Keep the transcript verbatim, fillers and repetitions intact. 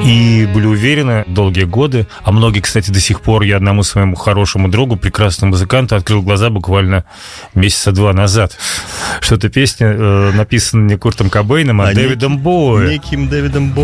И были уверены долгие годы, а многие, кстати, до сих пор, я одному своему хорошему другу, прекрасному музыканту, открыл глаза буквально месяца два назад, что эта песня э, написана не Куртом Кобейном, а, а Дэвидом Боуи. Неким Дэвидом Боуи.